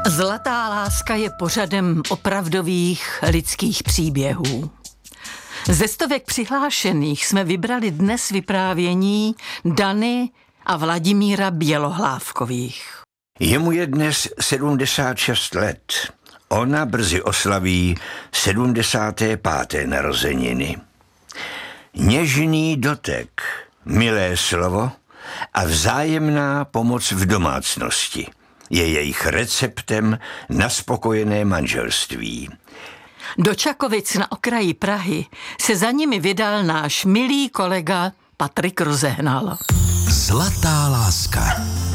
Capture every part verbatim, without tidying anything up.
Zlatá láska je pořadem opravdových lidských příběhů. Ze stovek přihlášených jsme vybrali dnes vyprávění Dany a Vladimíra Bělohlávkových. Jemu je dnes sedmdesát šest let. Ona brzy oslaví sedmdesáté páté narozeniny. Něžný dotek, milé slovo a vzájemná pomoc v domácnosti je jejich receptem na spokojené manželství. Do Čakovic na okraji Prahy se za nimi vydal náš milý kolega Patrik Rozehnal. Zlatá láska.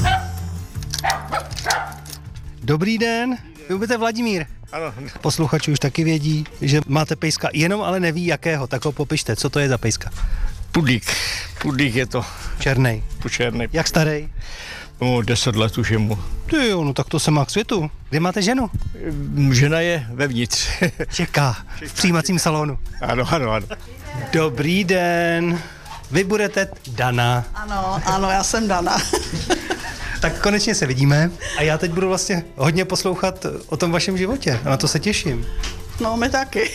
Dobrý den, vy budete Vladimír. Ano. Posluchači už taky vědí, že máte pejska, jenom ale neví jakého, tak ho popište, co to je za pejska. Pudík, pudík je to. Černej. Černý. Jak starý? No, deset let už je mu. Ty jo, no tak to se má k světu. Kde máte ženu? Žena je vevnitř. Čeká, v přijímacím salonu. Ano, ano, ano. Dobrý den, vy budete Dana. Ano, ano, já jsem Dana. Tak konečně se vidíme a já teď budu vlastně hodně poslouchat o tom vašem životě. Na to se těším. No, my taky.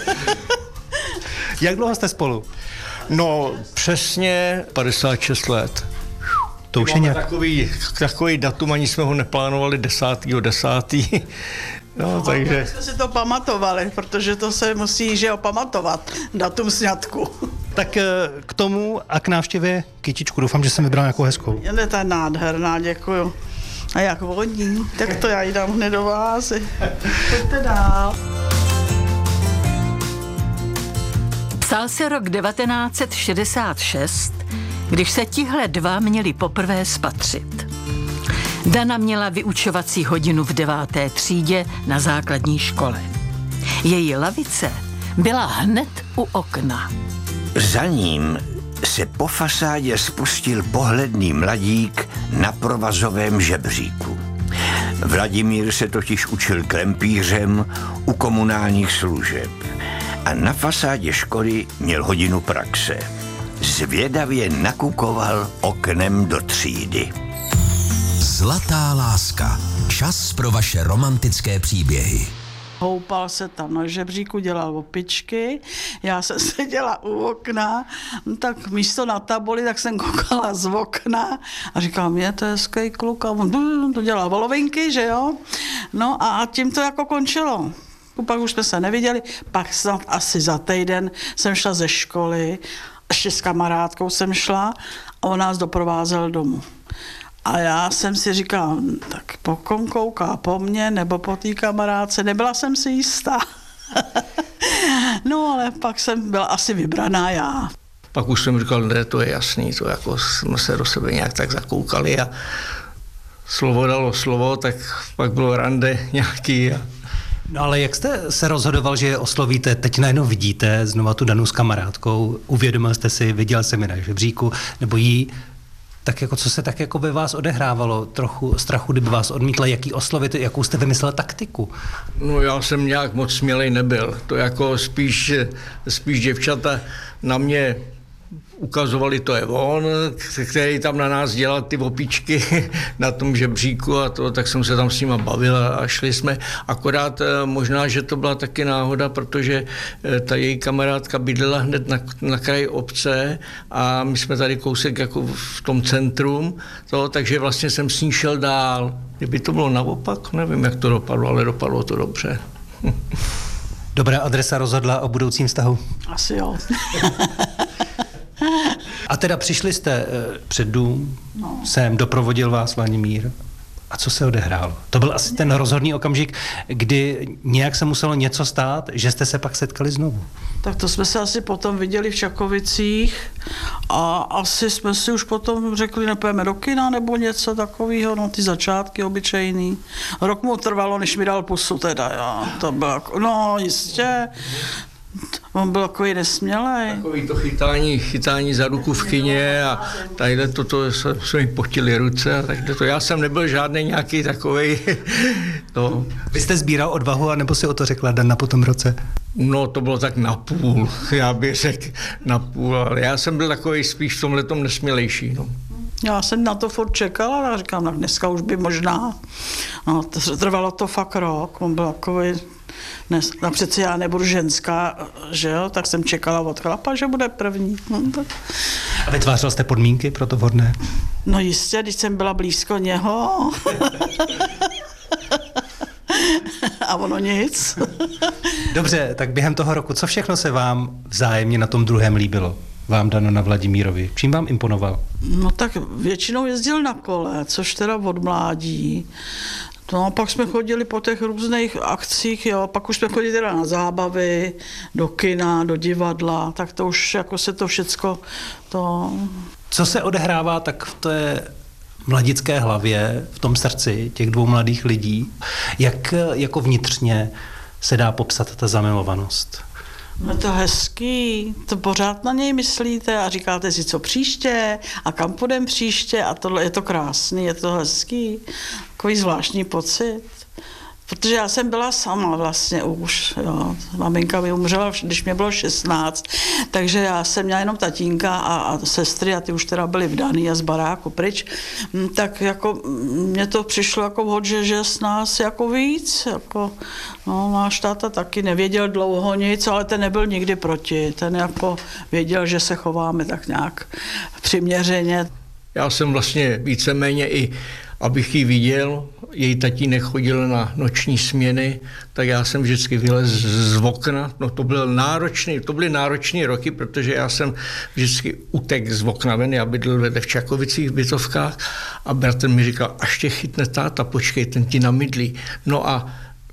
Jak dlouho jste spolu? No, přesně padesát šest let. To už je nějak... Takový, takový datum, ani jsme ho neplánovali desátého desátého No, takže... My jsme si to pamatovali, protože to se musí, že jo, pamatovat. Datum sňatku. Tak k tomu a k návštěvě kytičku. Doufám, že jsem vybral nějakou hezkou. Je to nádherná, děkuju. A jak vodní, tak to já jí dám hned do vázy. Pojďte dál. Psal se rok devatenáct set šedesát šest, když se tihle dva měli poprvé spatřit. Dana měla vyučovací hodinu v deváté třídě na základní škole. Její lavice byla hned u okna. Za ním se po fasádě spustil pohledný mladík na provazovém žebříku. Vladimír se totiž učil klempířem u komunálních služeb a na fasádě školy měl hodinu praxe. Zvědavě nakukoval oknem do třídy. Zlatá láska. Čas pro vaše romantické příběhy. Houpal se tam na žebříku, dělal opičky, já jsem seděla u okna, no tak místo na tabuli, tak jsem koukala z okna a říkala, mě to je hezký kluk a on to dělal volovinky, že jo? No a tím to jako končilo. Pak už jsme se neviděli, pak snad asi za týden jsem šla ze školy, ještě s kamarádkou jsem šla a on nás doprovázel domů. A já jsem si říkala, tak po kom kouká, po mně nebo po té kamarádce, nebyla jsem si jistá. No ale pak jsem byla asi vybraná já. Pak už jsem říkal, ne, to je jasný, to jako jsme se do sebe nějak tak zakoukali a slovo dalo slovo, tak pak bylo rande nějaký. A... No ale jak jste se rozhodoval, že je oslovíte, teď najednou vidíte znova tu Danu s kamarádkou, uvědomil jste si, viděl jsem ji na žebříku, nebo jí, tak jako co se tak jako by vás odehrávalo, trochu strachu, kdyby vás odmítla, jaký oslovit, jakou jste vymyslel taktiku? No já jsem nějak moc smělej nebyl, to jako spíš, spíš děvčata na mě ukazovali, to je on, který tam na nás dělal ty opičky na tom žebříku a to, tak jsem se tam s nima bavil a šli jsme. Akorát možná, že to byla taky náhoda, protože ta její kamarádka bydlela hned na, na kraji obce a my jsme tady kousek jako v tom centrum, to, takže vlastně jsem s ní šel dál. Kdyby to bylo naopak, nevím, jak to dopadlo, ale dopadlo to dobře. Dobrá adresa rozhodla o budoucím vztahu? Asi jo. A teda přišli jste e, před dům, no. Sem doprovodil vás Vladimír. A co se odehrálo? To byl asi ten rozhodný okamžik, kdy nějak se muselo něco stát, že jste se pak setkali znovu. Tak to jsme se asi potom viděli v Čakovicích a asi jsme si už potom řekli, nepojeme do kina nebo něco takového, no ty začátky obyčejný. Rok mu trvalo, než mi dal pusu teda, já, to bylo, no jistě. On byl takový nesmělej. Takový to chytání, chytání za ruku v kině a tadyhle toto se mi potily ruce a takhle to. Já jsem nebyl žádný nějaký takovej. To. Vy jste sbíral odvahu, anebo si o to řekla Dana po tom roce? No to bylo tak na půl, já bych řekl na půl, ale já jsem byl takový spíš v tomhletom nesmělejší. No. Já jsem na to furt čekala a říkám, tak dneska už by možná. No, trvalo to fakt rok, on byl takový, dnes, no přece já nebudu ženská, že jo, tak jsem čekala od chlapa, že bude první. No, tak. A vytvářel jste podmínky pro to vhodné? No jistě, když jsem byla blízko něho. A ono nic. Dobře, tak během toho roku, co všechno se vám vzájemně na tom druhém líbilo? Vám dano na Vladimírovi. Čím vám imponoval? No tak většinou jezdil na kole, což teda od mládí. No a pak jsme chodili po těch různých akcích, jo, pak už jsme chodili teda na zábavy, do kina, do divadla, tak to už jako se to všecko, to... Co se odehrává tak v té mladické hlavě, v tom srdci těch dvou mladých lidí? Jak jako vnitřně se dá popsat ta zamilovanost? Je to hezký, to pořád na něj myslíte a říkáte si, co příště a kam půjdem příště a tohle je to krásný, je to hezký, takový zvláštní pocit. Protože já jsem byla sama vlastně už, jo. Maminka mi umřela, když mě bylo šestnáct, takže já jsem měla jenom tatínka a, a sestry a ty už teda byly vdaný a z baráku pryč, tak jako mně to přišlo jako vhod, že, že s nás jako víc, jako, no náš táta taky nevěděl dlouho nic, ale ten nebyl nikdy proti, ten jako věděl, že se chováme tak nějak přiměřeně. Já jsem vlastně víceméně i, abych ji viděl, její tatínek chodil na noční směny, tak já jsem vždycky vylez z okna. No to byl náročný, to byly náročné roky, protože já jsem vždycky utek z okna ven, já bydlel v Čakovicích v bytovkách a bratr mi říkal, až tě chytne táta, počkej, ten ti namydlí. No a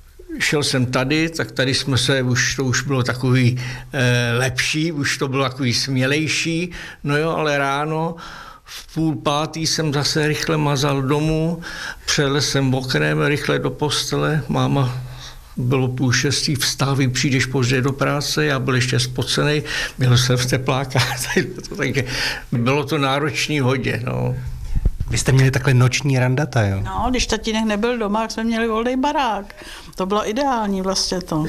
šel jsem tady, tak tady jsme se, už to už bylo takový eh, lepší, už to bylo takový smělejší, no jo, ale ráno v půl pátý jsem zase rychle mazal domů, přelez jsem oknem, rychle do postele, máma bylo půl šestý, vstávej, přijdeš pozdě do práce, já byl ještě spocenej, byl jsem v teplákách, takže bylo to náročný hodně, no. Vy jste měli takhle noční randata, jo? No, když tatínek nebyl doma, tak jsme měli volný barák. To bylo ideální vlastně to.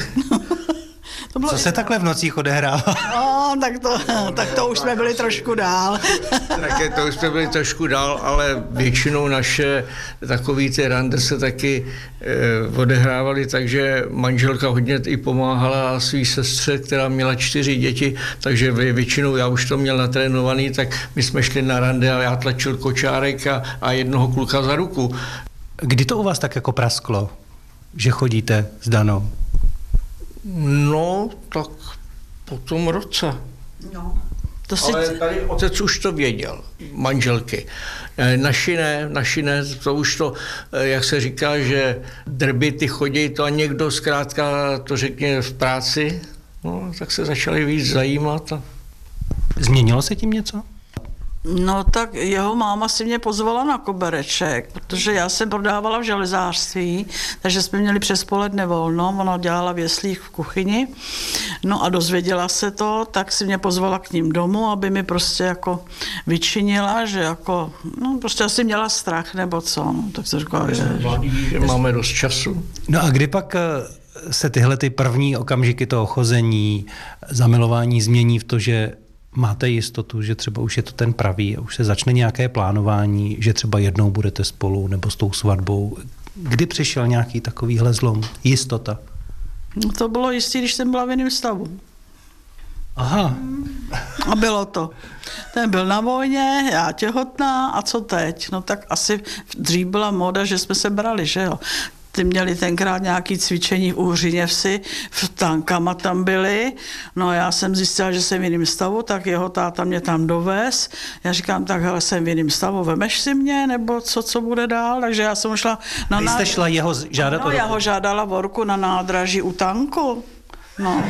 To bylo Co se takhle v nocích odehrává? No, tak to, tak to už jsme byli trošku dál. Také to už jsme byli trošku dál, ale většinou naše takový ty rande se taky eh, odehrávaly, takže manželka hodně i pomáhala svý sestře, která měla čtyři děti, takže většinou já už to měl natrénovaný, tak my jsme šli na rande a já tlačil kočárek a, a jednoho kluka za ruku. Kdy to u vás tak jako prasklo, že chodíte s Danou? No, tak po tom roce. No. To si... Ale tady otec už to věděl, manželky. Naši ne, naši ne, to už to, jak se říká, že drby ty chodí, to a někdo zkrátka to řekne v práci, no, tak se začali víc zajímat. A... Změnilo se tím něco? No tak jeho máma si mě pozvala na kobereček, protože já jsem prodávala v železářství, takže jsme měli přes poledne volno, ona dělala v jeslích v kuchyni, no a dozvěděla se to, tak si mě pozvala k ním domů, aby mi prostě jako vyčinila, že jako, no prostě asi měla strach nebo co, no, tak se říkala, že... Mladý, že máme dost času. No a kdy pak se tyhle ty první okamžiky toho chození, zamilování změní v to, že máte jistotu, že třeba už je to ten pravý a už se začne nějaké plánování, že třeba jednou budete spolu nebo s tou svatbou. Kdy přišel nějaký takovýhle zlom? Jistota? No to bylo jistý, když jsem byla v jiném stavu. Aha. A bylo to. Ten byl na vojně, já těhotná a co teď? No tak asi dřív byla móda, že jsme se brali, že jo. Ty měli tenkrát nějaké cvičení v Úhřiněvsi, v tankama tam byli, no já jsem zjistila, že jsem v jiném stavu, tak jeho táta mě tam dovez. Já říkám, tak hele, jsem v jiném stavu, vemeš si mě, nebo co, co bude dál? Takže já jsem šla na Vy jste šla jeho žádat no, o ruku? já ho žádala o ruku na nádraží u tanku. No.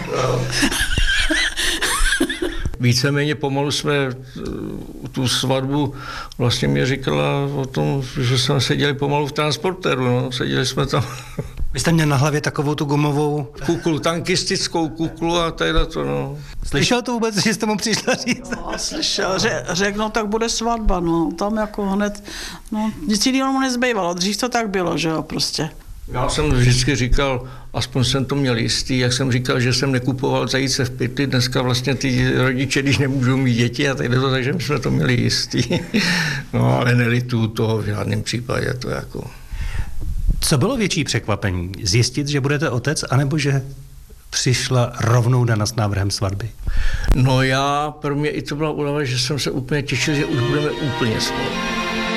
Víceméně pomalu jsme tu svatbu, vlastně mě říkala o tom, že jsme seděli pomalu v transportéru, no. Seděli jsme tam. Vy jste měl na hlavě takovou tu gumovou... Kuklu, tankistickou kuklu a tady to, no. Slyšel to vůbec, že jste mu přišla říct? No, slyšel, že řekl, no tak bude svatba, no, tam jako hned, no, nic jiného mu nezbývalo, dřív to tak bylo, že jo, prostě. Já jsem vždycky říkal, aspoň jsem to měl jistý, jak jsem říkal, že jsem nekupoval zajíce v pytli, dneska vlastně ty rodiče, když nemůžou mít děti a tak to, takže my jsme to měli jistý. No ale nelituju toho v žádném případě, to jako... Co bylo větší překvapení? Zjistit, že budete otec, anebo že přišla rovnou Dana s návrhem svatby? No já, pro mě i to byla úleva, že jsem se úplně těšil, že už budeme úplně spolu.